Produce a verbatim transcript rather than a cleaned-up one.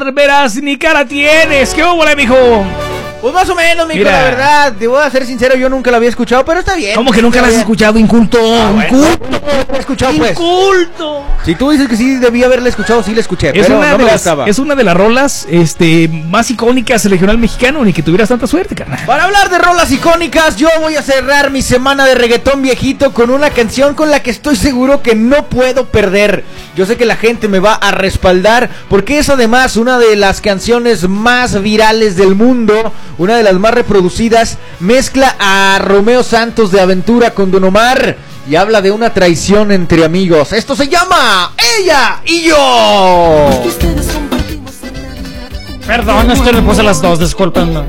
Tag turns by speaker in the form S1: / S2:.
S1: bailar, verás, ni cara tienes. ¿Qué hubo, mijo?
S2: Pues más o menos, mijo, la verdad. Te voy a ser sincero, yo nunca la había escuchado, pero está bien.
S1: ¿Cómo que nunca la has escuchado, inculto?
S2: Ah, bueno.
S1: Inculto.
S2: No la he escuchado, pues.
S1: Inculto.
S2: Si tú dices que sí debía haberla escuchado, sí la escuché,
S1: Es
S2: pero
S1: una,
S2: no
S1: de
S2: me
S1: las,
S2: gustaba.
S1: es una de las rolas este, más icónicas del regional mexicano, ni que tuvieras tanta suerte, carnal.
S2: Para hablar de rolas icónicas, yo voy a cerrar mi semana de reggaetón viejito con una canción con la que estoy seguro que no puedo perder. Yo sé que la gente me va a respaldar porque es además una de las canciones más virales del mundo, una de las más reproducidas. Mezcla a Romeo Santos de Aventura con Don Omar y habla de una traición entre amigos. Esto se llama Ella y Yo.
S1: Perdón, es que le puse las dos, disculpen.